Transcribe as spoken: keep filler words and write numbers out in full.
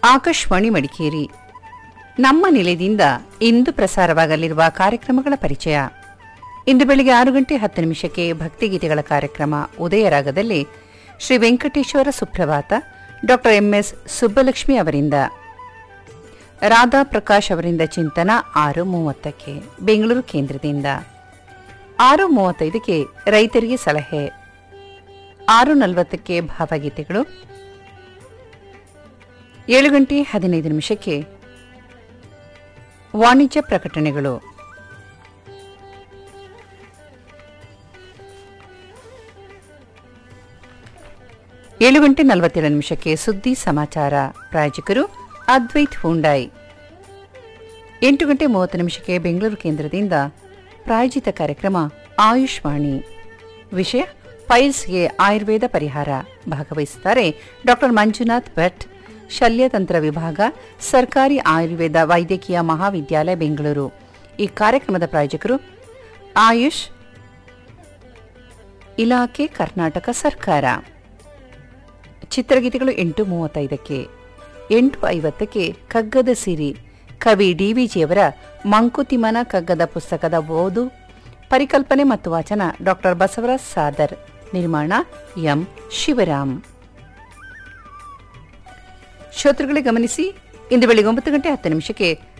ಆಕಾಶವಾಣಿ ಮಡಿಕೇರಿ. ನಮ್ಮ ನಿಲಯದಿಂದ ಇಂದು ಪ್ರಸಾರವಾಗಲಿರುವ ಕಾರ್ಯಕ್ರಮಗಳ ಪರಿಚಯ. ಇಂದು ಬೆಳಿಗ್ಗೆ ಆರು ಗಂಟೆ ಹತ್ತು ನಿಮಿಷಕ್ಕೆ ಭಕ್ತಿಗೀತೆಗಳ ಕಾರ್ಯಕ್ರಮ ಉದಯರಾಗದಲ್ಲಿ ಶ್ರೀ ವೆಂಕಟೇಶ್ವರ ಸುಪ್ರಭಾತ ಡಾಕ್ಟರ್ ಎಂಎಸ್ ಸುಬ್ಬಲಕ್ಷ್ಮಿ ಅವರಿಂದ, ರಾಧಾ ಪ್ರಕಾಶ್ ಅವರಿಂದ ಚಿಂತನ ಆರು ಮೂವತ್ತಕ್ಕೆ ಬೆಂಗಳೂರು ಕೇಂದ್ರದಿಂದ, ಆರು ಮೂವತ್ತೈದಕ್ಕೆ ರೈತರಿಗೆ ಸಲಹೆ, ಆರು ನಲವತ್ತಕ್ಕೆ ಭಾವಗೀತೆಗಳು, ಏಳು ಗಂಟೆ ಹದಿನೈದು ನಿಮಿಷಕ್ಕೆ ವಾಣಿಜ್ಯ ಪ್ರಕಟಣೆಗಳು, ಏಳು ಗಂಟೆ ನಲವತ್ತೇಳು ನಿಮಿಷಕ್ಕೆ ಸುದ್ದಿ ಸಮಾಚಾರ. ಪ್ರಾಯೋಜಕರು ಅದ್ವೈತ್ ಹುಂಡಾಯ್. ಎಂಟು ಗಂಟೆ ಮೂವತ್ತು ನಿಮಿಷಕ್ಕೆ ಬೆಂಗಳೂರು ಕೇಂದ್ರದಿಂದ ಪ್ರಾಯೋಜಿತ ಕಾರ್ಯಕ್ರಮ ಆಯುಷ್ವಾಣಿ. ವಿಷಯ ಪೈಲ್ಸ್ಗೆ ಆಯುರ್ವೇದ ಪರಿಹಾರ. ಭಾಗವಹಿಸುತ್ತಾರೆ ಡಾಕ್ಟರ್ ಮಂಜುನಾಥ್ ಭಟ್, ಶಲ್ಯತಂತ್ರ ವಿಭಾಗ, ಸರ್ಕಾರಿ ಆಯುರ್ವೇದ ವೈದ್ಯಕೀಯ ಮಹಾವಿದ್ಯಾಲಯ ಬೆಂಗಳೂರು. ಈ ಕಾರ್ಯಕ್ರಮದ ಪ್ರಾಯೋಜಕರು ಆಯುಷ್ ಇಲಾಖೆ, ಕರ್ನಾಟಕ ಸರ್ಕಾರ. ಚಿತ್ರಗೀತೆಗಳು ಎಂಟು ಮೂವತ್ತೈದಕ್ಕೆ, ಎಂಟು ಐವತ್ತಕ್ಕೆ ಕಗ್ಗದ ಸಿರಿ, ಕವಿ ಡಿವಿಜಿಯವರ ಮಂಕುತಿಮ್ಮನ ಕಗ್ಗದ ಪುಸ್ತಕದ ಓದು, ಪರಿಕಲ್ಪನೆ ಮತ್ತು ವಾಚನ ಡಾಕ್ಟರ್ ಬಸವರಾಜ್ ಸಾದರ್, ನಿರ್ಮಾಣ ಎಂ ಶಿವರಾಮ್. ಶ್ರೋತೃಗಳೇ ಗಮನಿಸಿ, ಇಂದು ಬೆಳಿಗ್ಗೆ ಒಂಬತ್ತು ಗಂಟೆ ಹತ್ತು ನಿಮಿಷಕ್ಕೆ